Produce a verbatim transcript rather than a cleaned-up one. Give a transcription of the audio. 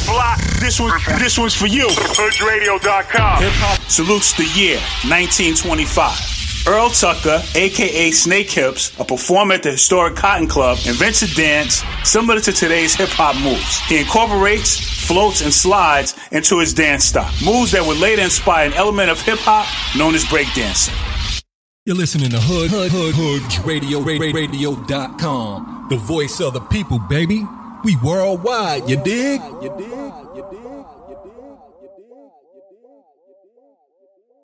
block, this one, this one's for you. Hood Radio dot com. Hip hop salutes the year nineteen twenty-five. Earl Tucker, a k a. Snake Hips, a performer at the historic Cotton Club, invents a dance similar to today's hip-hop moves. He incorporates, floats, and slides into his dance style, moves that would later inspire an element of hip-hop known as breakdancing. You're listening to Hood, Hood, Hood, Hood Radio, Radio dot com, the voice of the people, baby. We worldwide, you dig? You dig?